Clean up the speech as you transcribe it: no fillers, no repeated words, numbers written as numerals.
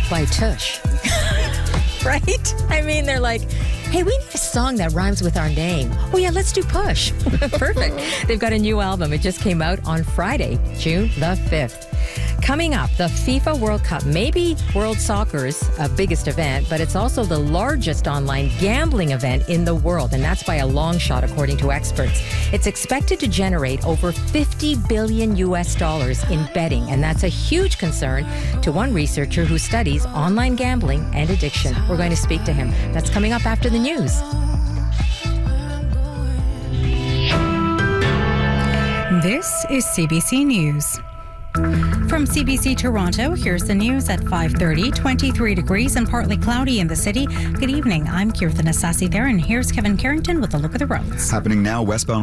by Tush. Right? I mean, they're like, hey, we need a song that rhymes with our name. Oh, yeah, let's do Push. Perfect. They've got a new album. It just came out on Friday, June the 5th. Coming up, the FIFA World Cup, maybe world soccer's biggest event, but it's also the largest online gambling event in the world, and that's by a long shot, according to experts. It's expected to generate over $50 billion in betting, and that's a huge concern to one researcher who studies online gambling and addiction. We're going to speak to him. That's coming up after the news. This is CBC News. From CBC Toronto, here's the news at 5:30. 23 degrees and partly cloudy in the city. Good evening. I'm Kirthan Asasi there, and here's Kevin Carrington with a look at the roads. Happening now, westbound